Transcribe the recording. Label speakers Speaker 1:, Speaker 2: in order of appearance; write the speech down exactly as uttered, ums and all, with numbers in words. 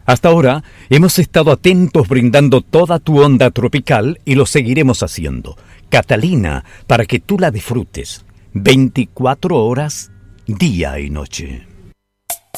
Speaker 1: Hasta ahora hemos estado atentos brindando toda tu onda tropical y lo seguiremos haciendo. Catalina, para que tú la disfrutes. veinticuatro horas, día y noche.